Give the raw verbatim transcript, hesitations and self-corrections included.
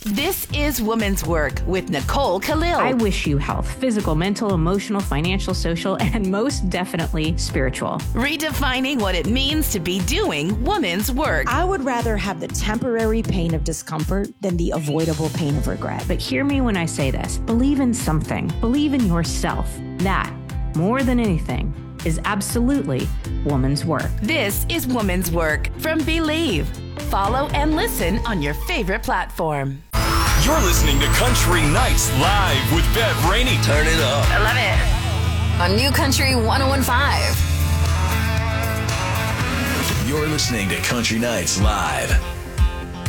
This is Woman's Work with Nicole Khalil. I wish you health, physical, mental, emotional, financial, social, and most definitely spiritual. Redefining what it means to be doing woman's work. I would rather have the temporary pain of discomfort than the avoidable pain of regret. But hear me when I say this. Believe in something. Believe in yourself. That, more than anything, is absolutely woman's work. This is Woman's Work from Believe. Follow and listen on your favorite platform. You're listening to Country Nights Live with Bev Rainey. Turn it up. I love it. On New Country one oh one point five. You're listening to Country Nights Live.